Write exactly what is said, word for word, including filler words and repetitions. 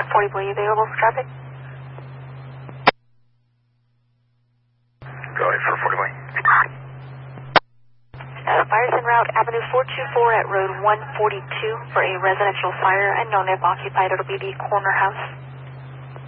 forty Boy, available for traffic? Go ahead for forty Boy. Uh, fire's en route, Avenue four two four at Road one forty-two for a residential fire. Unknown if occupied. It'll be the corner house.